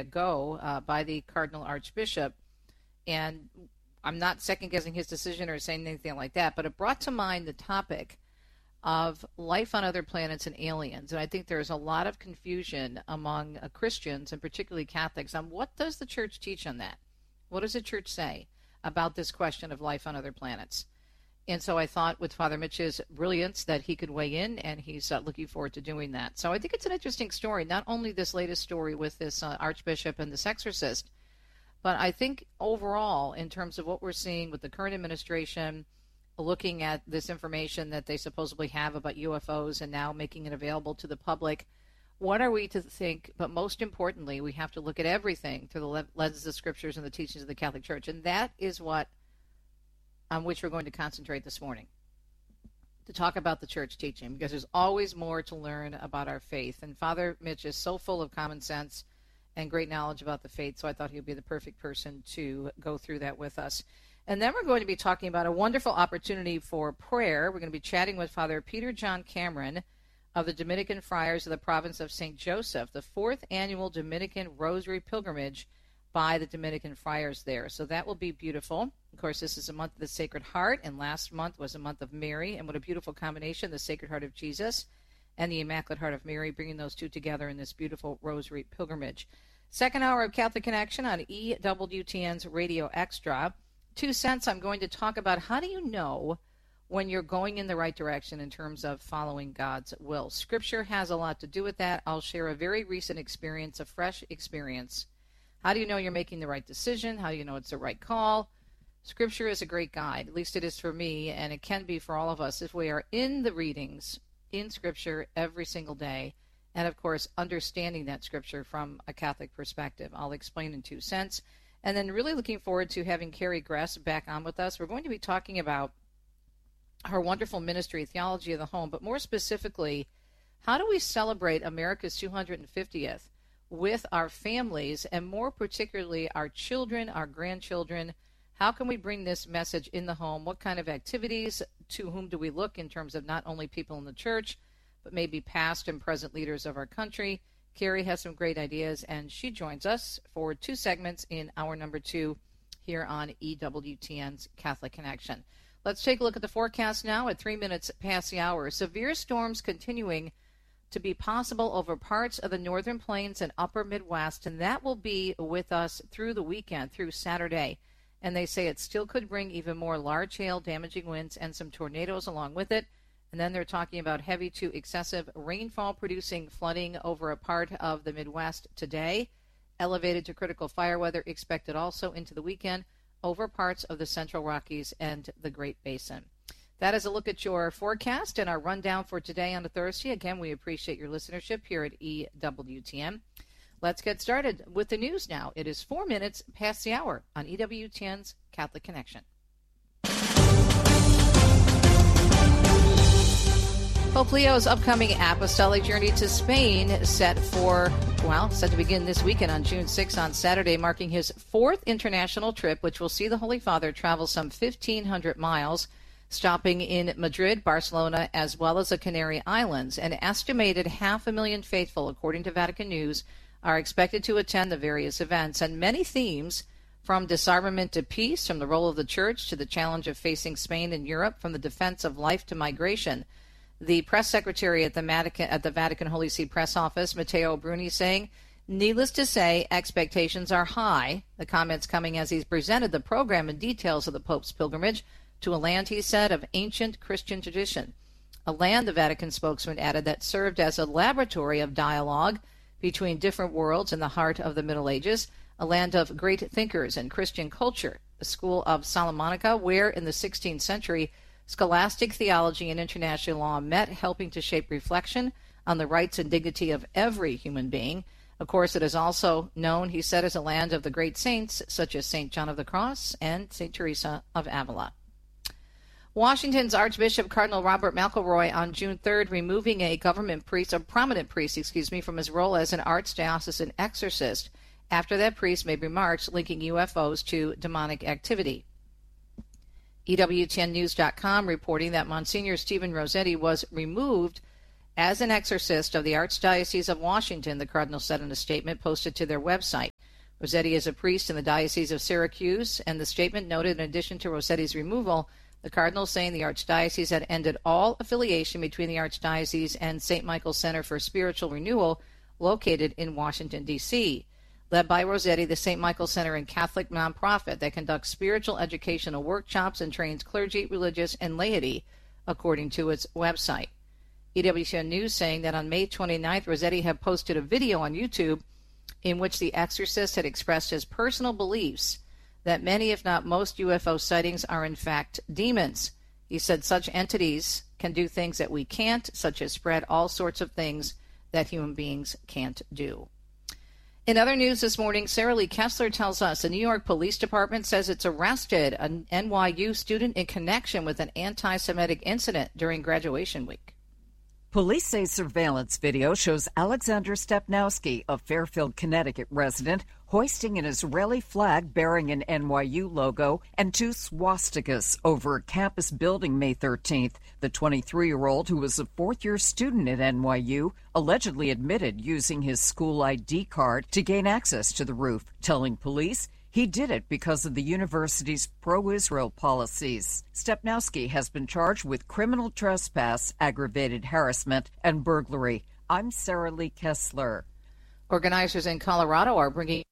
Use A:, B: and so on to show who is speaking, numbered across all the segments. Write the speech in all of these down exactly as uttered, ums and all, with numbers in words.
A: go uh, by the Cardinal Archbishop. And I'm not second-guessing his decision or saying anything like that, but it brought to mind the topic of life on other planets and aliens. And I think there's a lot of confusion among uh, Christians, and particularly Catholics, on what does the church teach on that? What does the church say about this question of life on other planets? And so I thought with Father Mitch's brilliance that he could weigh in, and he's uh, looking forward to doing that. So I think it's an interesting story, not only this latest story with this uh, Archbishop and this exorcist, but I think overall, in terms of what we're seeing with the current administration, looking at this information that they supposedly have about U F Os and now making it available to the public, what are we to think? But most importantly, we have to look at everything through the lens of the Scriptures and the teachings of the Catholic Church. And that is what on which we're going to concentrate this morning, to talk about the church teaching, because there's always more to learn about our faith. And Father Mitch is so full of common sense and great knowledge about the faith, so I thought he would be the perfect person to go through that with us. And then we're going to be talking about a wonderful opportunity for prayer. We're going to be chatting with Father Peter John Cameron of the Dominican Friars of the Province of Saint Joseph, the fourth annual Dominican Rosary Pilgrimage by the Dominican Friars there. So that will be beautiful. Of course, this is a month of the Sacred Heart, and last month was a month of Mary, and what a beautiful combination, the Sacred Heart of Jesus and the Immaculate Heart of Mary, bringing those two together in this beautiful Rosary Pilgrimage. Second hour of Catholic Connection on E W T N's Radio Extra. Two cents, I'm going to talk about how do you know when you're going in the right direction in terms of following God's will. Scripture has a lot to do with that. I'll share a very recent experience, a fresh experience. How do you know you're making the right decision? How do you know it's the right call? Scripture is a great guide, at least it is for me, and it can be for all of us if we are in the readings in Scripture every single day, and of course understanding that Scripture from a Catholic perspective. I'll explain in two cents. And then really looking forward to having Carrie Gress back on with us. We're going to be talking about her wonderful ministry, Theology of the Home, but more specifically, how do we celebrate America's two hundred fiftieth with our families, and more particularly our children, our grandchildren? How can we bring this message in the home? What kind of activities? To whom do we look in terms of not only people in the church, but maybe past and present leaders of our country? Carrie has some great ideas, and she joins us for two segments in hour number two here on E W T N's Catholic Connection. Let's take a look at the forecast now at three minutes past the hour. Severe storms continuing to be possible over parts of the northern plains and upper Midwest, and that will be with us through the weekend, through Saturday. And they say it still could bring even more large hail, damaging winds, and some tornadoes along with it. And then they're talking about heavy to excessive rainfall producing flooding over a part of the Midwest today. Elevated to critical fire weather expected also into the weekend over parts of the Central Rockies and the Great Basin. That is a look at your forecast and our rundown for today on a Thursday. Again, we appreciate your listenership here at E W T N. Let's get started with the news now. It is four minutes past the hour on E W T N's Catholic Connection. Pope Leo's upcoming apostolic journey to Spain set for, well, set to begin this weekend on June sixth on Saturday, marking his fourth international trip, which will see the Holy Father travel some fifteen hundred miles, stopping in Madrid, Barcelona, as well as the Canary Islands. An estimated half a million faithful, according to Vatican News, are expected to attend the various events, and many themes, from disarmament to peace, from the role of the Church to the challenge of facing Spain and Europe, from the defense of life to migration. The press secretary at the Vatican, at the Vatican Holy See press office, Matteo Bruni, saying, needless to say, expectations are high. The comments coming as he's presented the program and details of the Pope's pilgrimage to a land, he said, of ancient Christian tradition. A land, the Vatican spokesman added, that served as a laboratory of dialogue between different worlds in the heart of the Middle Ages, a land of great thinkers and Christian culture, the school of Salamanca, where in the sixteenth century scholastic theology and international law met, helping to shape reflection on the rights and dignity of every human being. Of course, it is also known, he said, as a land of the great saints, such as Saint John of the Cross and Saint Teresa of Avila. Washington's Archbishop Cardinal Robert McElroy on June third removing a government priest, a prominent priest, excuse me, from his role as an archdiocesan exorcist after that priest made remarks linking U F Os to demonic activity. E W T N News dot com reporting that Monsignor Stephen Rossetti was removed as an exorcist of the Archdiocese of Washington, the Cardinal said in a statement posted to their website. Rossetti is a priest in the Diocese of Syracuse, and the statement noted in addition to Rossetti's removal, the Cardinal saying the Archdiocese had ended all affiliation between the Archdiocese and Saint Michael's Center for Spiritual Renewal, located in Washington, D C Led by Rossetti, the Saint Michael Center is a Catholic nonprofit that conducts spiritual educational workshops and trains clergy, religious, and laity, according to its website. E W T N News saying that on May twenty-ninth, Rossetti had posted a video on YouTube in which the exorcist had expressed his personal beliefs that many, if not most, U F O sightings are in fact demons. He said such entities can do things that we can't, such as spread all sorts of things that human beings can't do. In other news this morning, Sarah Lee Kessler tells us the New York Police Department says it's arrested an N Y U student in connection with an anti-Semitic incident during graduation week.
B: Police say surveillance video shows Alexander Stepnowski, a Fairfield, Connecticut resident, hoisting an Israeli flag bearing an N Y U logo and two swastikas over a campus building May thirteenth. The twenty-three-year-old, who was a fourth-year student at N Y U, allegedly admitted using his school I D card to gain access to the roof, telling police he did it because of the university's pro-Israel policies. Stepnowski has been charged with criminal trespass, aggravated harassment, and burglary. I'm Sarah Lee Kessler.
A: Organizers in Colorado are bringing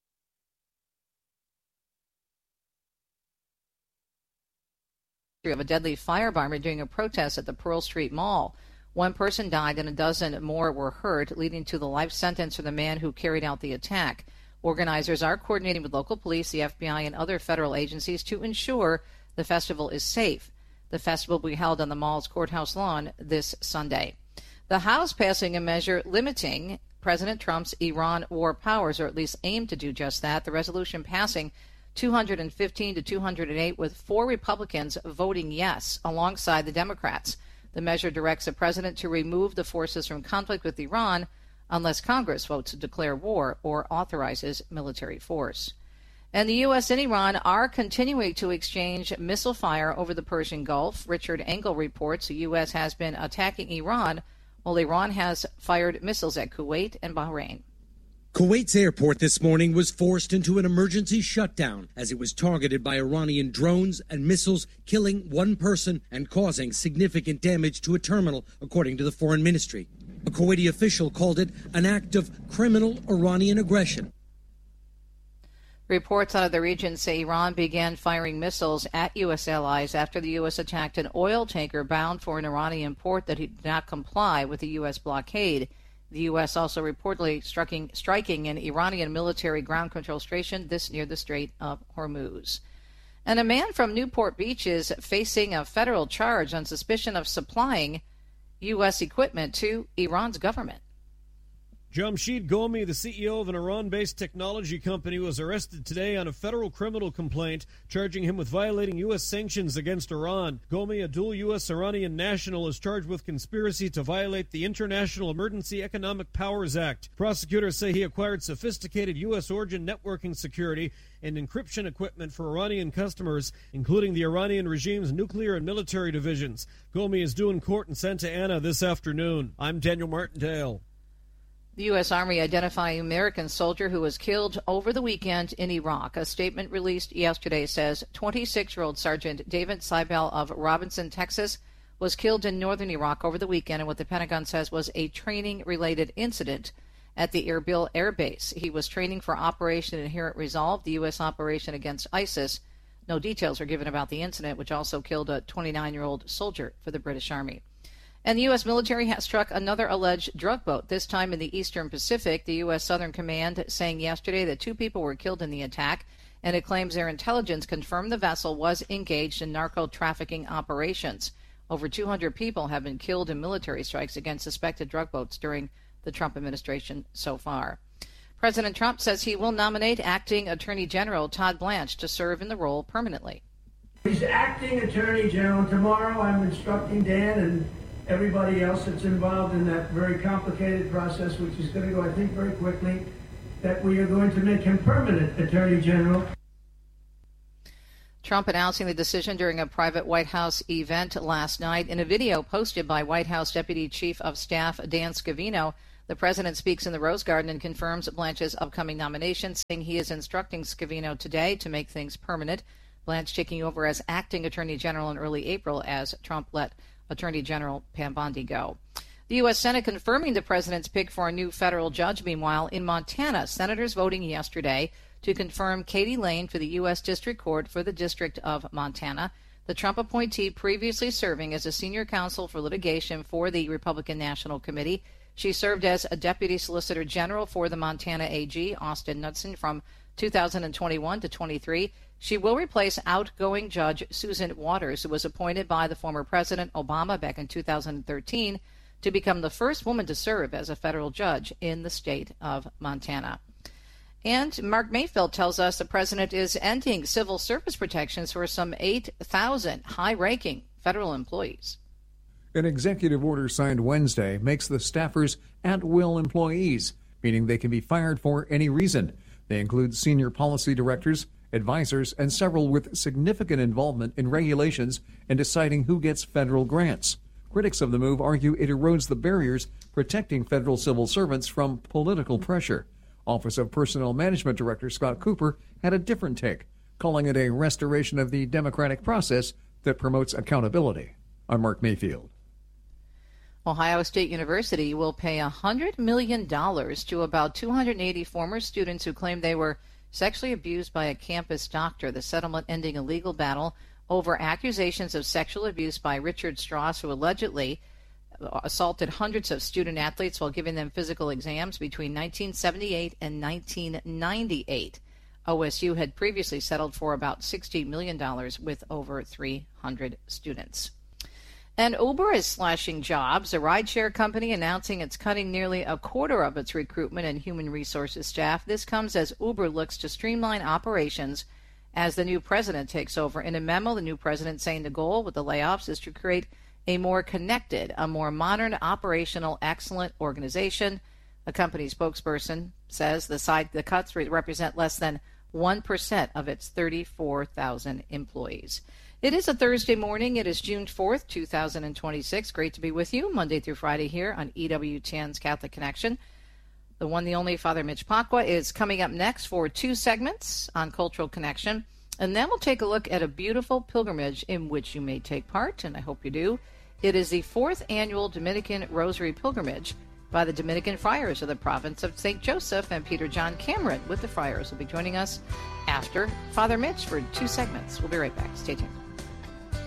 A: of a deadly firebomber during a protest at the Pearl Street Mall. One person died and a dozen more were hurt, leading to the life sentence for the man who carried out the attack. Organizers are coordinating with local police, the F B I, and other federal agencies to ensure the festival is safe. The festival will be held on the mall's courthouse lawn this Sunday. The House passing a measure limiting President Trump's Iran war powers, or at least aim to do just that. The resolution passing two hundred fifteen to two hundred eight, with four Republicans voting yes alongside the Democrats. The measure directs the president to remove the forces from conflict with Iran unless Congress votes to declare war or authorizes military force. And the U S and Iran are continuing to exchange missile fire over the Persian Gulf. Richard Engel reports the U S has been attacking Iran, while Iran has fired missiles at Kuwait and Bahrain.
C: Kuwait's airport this morning was forced into an emergency shutdown as it was targeted by Iranian drones and missiles, killing one person and causing significant damage to a terminal, according to the foreign ministry. A Kuwaiti official called it an act of criminal Iranian aggression.
A: Reports out of the region say Iran began firing missiles at U S allies after the U S attacked an oil tanker bound for an Iranian port that did not comply with the U S blockade. The U S also reportedly striking, striking an Iranian military ground control station, this near the Strait of Hormuz. And a man from Newport Beach is facing a federal charge on suspicion of supplying U S equipment to Iran's government.
D: Jamshid Ghomi, the C E O of an Iran-based technology company, was arrested today on a federal criminal complaint charging him with violating U S sanctions against Iran. Ghomi, a dual U S Iranian national, is charged with conspiracy to violate the International Emergency Economic Powers Act. Prosecutors say he acquired sophisticated U S origin networking security and encryption equipment for Iranian customers, including the Iranian regime's nuclear and military divisions. Ghomi is due in court in Santa Ana this afternoon. I'm Daniel Martindale.
A: The U S. Army identifying an American soldier who was killed over the weekend in Iraq. A statement released yesterday says twenty-six-year-old Sergeant David Seibel of Robinson, Texas, was killed in northern Iraq over the weekend in what the Pentagon says was a training-related incident at the Erbil Air Base. He was training for Operation Inherent Resolve, the U S operation against ISIS. No details are given about the incident, which also killed a twenty-nine-year-old soldier for the British Army. And the U S military has struck another alleged drug boat, this time in the Eastern Pacific. The U S. Southern Command saying yesterday that two people were killed in the attack, and it claims their intelligence confirmed the vessel was engaged in narco-trafficking operations. Over two hundred people have been killed in military strikes against suspected drug boats during the Trump administration so far. President Trump says he will nominate acting Attorney General Todd Blanche to serve in the role permanently.
E: He's acting Attorney General. Tomorrow I'm instructing Dan and everybody else that's involved in that very complicated process, which is going to go, I think, very quickly, that we are going to make him permanent Attorney General.
A: Trump announcing the decision during a private White House event last night. In a video posted by White House Deputy Chief of Staff Dan Scavino, the president speaks in the Rose Garden and confirms Blanche's upcoming nomination, saying he is instructing Scavino today to make things permanent. Blanche taking over as acting Attorney General in early April as Trump let Attorney General Pam Bondi go. The U S. Senate confirming the president's pick for a new federal judge. Meanwhile, in Montana, senators voting yesterday to confirm Katie Lane for the U S. District Court for the District of Montana, the Trump appointee previously serving as a senior counsel for litigation for the Republican National Committee. She served as a deputy solicitor general for the Montana A G, Austin Knudsen, from two thousand twenty-one to twenty-three. She will replace outgoing Judge Susan Waters, who was appointed by the former President Obama back in two thousand thirteen to become the first woman to serve as a federal judge in the state of Montana. And Mark Mayfield tells us the president is ending civil service protections for some eight thousand high-ranking federal employees.
F: An executive order signed Wednesday makes the staffers at-will employees, meaning they can be fired for any reason. They include senior policy directors, advisors, and several with significant involvement in regulations and deciding who gets federal grants. Critics of the move argue it erodes the barriers protecting federal civil servants from political pressure. Office of Personnel Management Director Scott Cooper had a different take, calling it a restoration of the democratic process that promotes accountability. I'm Mark Mayfield.
A: Ohio State University will pay one hundred million dollars to about two hundred eighty former students who claim they were sexually abused by a campus doctor. The settlement ending a legal battle over accusations of sexual abuse by Richard Strauss, who allegedly assaulted hundreds of student athletes while giving them physical exams between nineteen seventy-eight and nineteen ninety-eight. O S U had previously settled for about sixty million dollars with over three hundred students. And Uber is slashing jobs. A rideshare company announcing it's cutting nearly a quarter of its recruitment and human resources staff. This comes as Uber looks to streamline operations as the new president takes over. In a memo, the new president saying the goal with the layoffs is to create a more connected, a more modern, operational, excellent organization. A company spokesperson says the side the cuts represent less than one percent of its thirty-four thousand employees. It is a Thursday morning. It is June fourth, two thousand twenty-six. Great to be with you Monday through Friday here on E W ten's Catholic Connection. The one, the only, Father Mitch Pacwa is coming up next for two segments on Cultural Connection. And then we'll take a look at a beautiful pilgrimage in which you may take part, and I hope you do. It is the fourth annual Dominican Rosary Pilgrimage by the Dominican Friars of the province of Saint Joseph, and Peter John Cameron with the Friars will be joining us after Father Mitch for two segments. We'll be right back. Stay tuned.